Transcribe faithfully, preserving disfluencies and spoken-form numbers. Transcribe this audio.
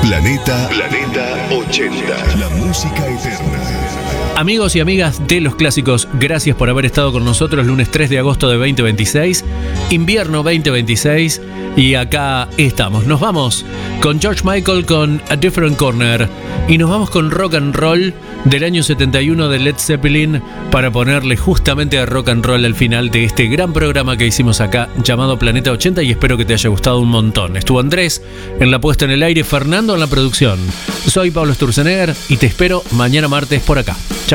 Planeta, Planeta ochenta. La música eterna. Amigos y amigas de los clásicos, gracias por haber estado con nosotros lunes tres de agosto de veinte veintiséis, invierno veinte veintiséis, y acá estamos. Nos vamos con George Michael con A Different Corner y nos vamos con rock and roll del año setenta y uno de Led Zeppelin para ponerle justamente a rock and roll al final de este gran programa que hicimos acá llamado Planeta ochenta, y espero que te haya gustado un montón. Estuvo Andrés en la puesta en el aire, Fernando en la producción. Soy Pablo Sturzenegger y te espero mañana martes por acá.